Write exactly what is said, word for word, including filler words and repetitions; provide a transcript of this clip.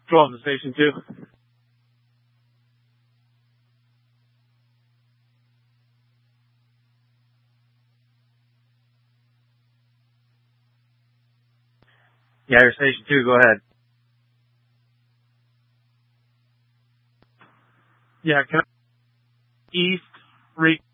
Control to station two. Yeah, you're station two, go ahead. Yeah, can I, east, re